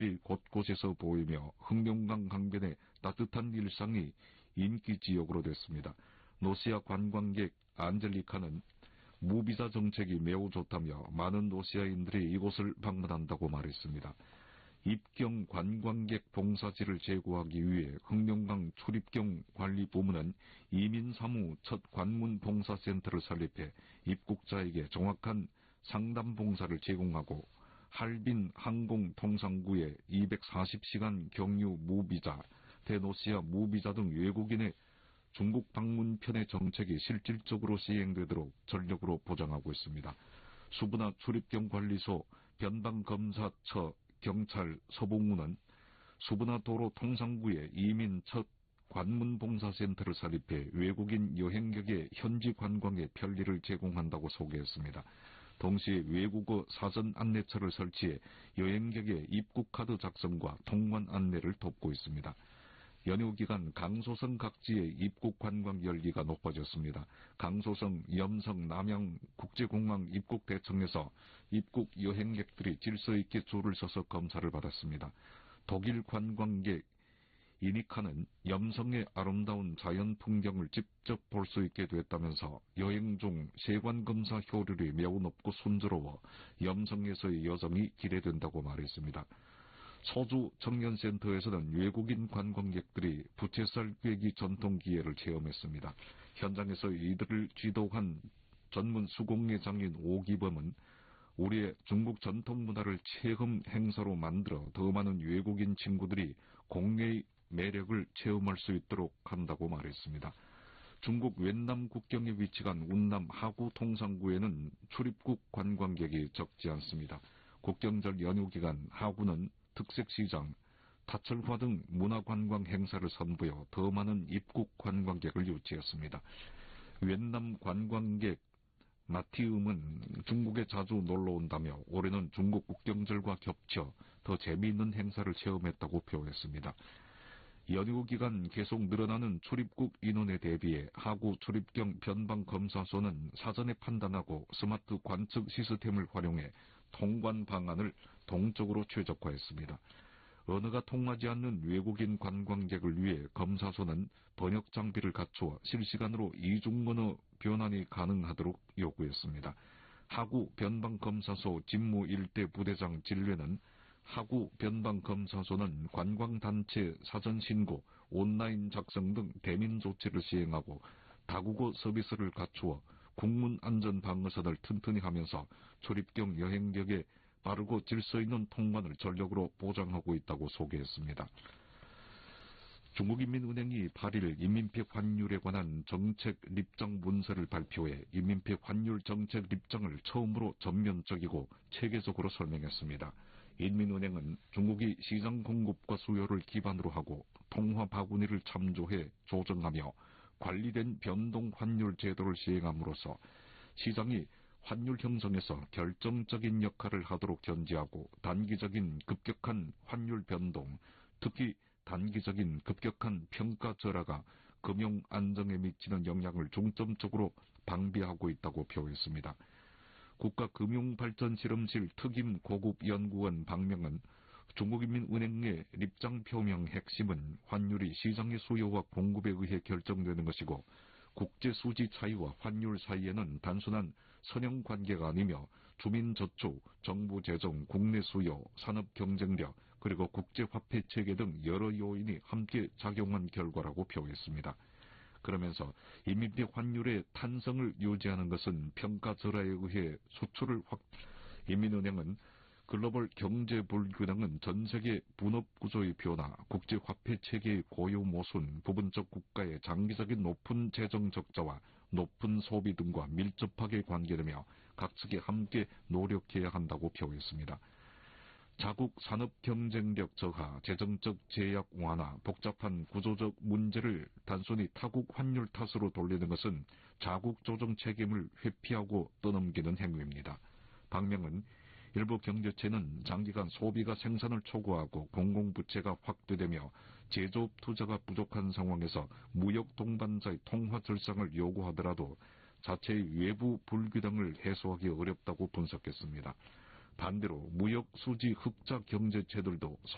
햇빛 곳곳에서 보이며 흑룡강 강변의 따뜻한 일상이 인기 지역으로 됐습니다. 러시아 관광객 안젤리카는 무비자 정책이 매우 좋다며 많은 러시아인들이 이곳을 방문한다고 말했습니다. 입경 관광객 봉사지를 제고하기 위해 흑룡강 출입경 관리부문은 이민사무 첫 관문 봉사센터를 설립해 입국자에게 정확한 상담 봉사를 제공하고 할빈 항공통상구에 240시간 경유 무비자, 대러시아 무비자 등 외국인의 중국 방문편의 정책이 실질적으로 시행되도록 전력으로 보장하고 있습니다. 수부나 출입경관리소, 변방검사처, 경찰, 서복무는 수부나 도로 통상구에 이민 첫 관문봉사센터를 설립해 외국인 여행객의 현지 관광에 편리를 제공한다고 소개했습니다. 동시에 외국어 사전 안내처를 설치해 여행객의 입국카드 작성과 통관 안내를 돕고 있습니다. 연휴 기간 강소성 각지의 입국 관광 열기가 높아졌습니다. 강소성, 염성, 남양 국제공항 입국대청에서 입국 여행객들이 질서 있게 줄을 서서 검사를 받았습니다. 독일 관광객 이니카는 염성의 아름다운 자연 풍경을 직접 볼 수 있게 됐다면서 여행 중 세관검사 효율이 매우 높고 순조로워 염성에서의 여정이 기대된다고 말했습니다. 소주 청년센터에서는 외국인 관광객들이 부채살 꿰기 전통 기회를 체험했습니다. 현장에서 이들을 지도한 전문 수공예 장인 오기범은 우리의 중국 전통 문화를 체험 행사로 만들어 더 많은 외국인 친구들이 공예의 매력을 체험할 수 있도록 한다고 말했습니다. 중국 웬남 국경에 위치한 운남 하구 통상구에는 출입국 관광객이 적지 않습니다. 국경절 연휴 기간 하구는 특색시장, 타철화 등 문화관광 행사를 선보여 더 많은 입국 관광객을 유치했습니다. 웬남 관광객 마티움은 중국에 자주 놀러온다며 올해는 중국 국경절과 겹쳐 더 재미있는 행사를 체험했다고 표했습니다. 연휴 기간 계속 늘어나는 출입국 인원에 대비해 하구 출입경 변방검사소는 사전에 판단하고 스마트 관측 시스템을 활용해 통관 방안을 동적으로 최적화했습니다. 언어가 통하지 않는 외국인 관광객을 위해 검사소는 번역 장비를 갖추어 실시간으로 이중언어 변환이 가능하도록 요구했습니다. 하구 변방검사소 집무 1대 부대장 진례는 하구 변방검사소는 관광단체 사전신고, 온라인 작성 등 대민 조치를 시행하고 다국어 서비스를 갖추어 국문안전방어선을 튼튼히 하면서 출입경 여행객의 빠르고 질서 있는 통관을 전력으로 보장하고 있다고 소개했습니다. 중국인민은행이 8일 인민폐 환율에 관한 정책 입장 문서를 발표해 인민폐 환율 정책 입장을 처음으로 전면적이고 체계적으로 설명했습니다. 인민은행은 중국이 시장 공급과 수요를 기반으로 하고 통화 바구니를 참조해 조정하며 관리된 변동 환율 제도를 시행함으로써 시장이 환율 형성에서 결정적인 역할을 하도록 견지하고 단기적인 급격한 환율 변동, 특히 단기적인 급격한 평가 절하가 금융 안정에 미치는 영향을 중점적으로 방비하고 있다고 표했습니다. 국가금융발전실험실 특임 고급연구원 박명은 중국인민은행의 입장 표명 핵심은 환율이 시장의 수요와 공급에 의해 결정되는 것이고 국제수지 차이와 환율 사이에는 단순한 선형관계가 아니며 주민저축, 정부재정, 국내 수요, 산업경쟁력, 그리고 국제화폐체계 등 여러 요인이 함께 작용한 결과라고 표했습니다. 그러면서 인민폐 환율의 탄성을 유지하는 것은 평가절하에 의해 수출을 인민은행은 글로벌 경제 불균형은 전세계 분업구조의 변화, 국제화폐체계의 고유 모순, 부분적 국가의 장기적인 높은 재정 적자와 높은 소비 등과 밀접하게 관계되며 각측이 함께 노력해야 한다고 표했습니다. 자국 산업 경쟁력 저하, 재정적 제약 완화, 복잡한 구조적 문제를 단순히 타국 환율 탓으로 돌리는 것은 자국 조정 책임을 회피하고 떠넘기는 행위입니다. 박명은 일부 경제체는 장기간 소비가 생산을 초과하고 공공부채가 확대되며 제조업 투자가 부족한 상황에서 무역 동반자의 통화 절상을 요구하더라도 자체의 외부 불균형을 해소하기 어렵다고 분석했습니다. 반대로 무역 수지 흑자 경제체들도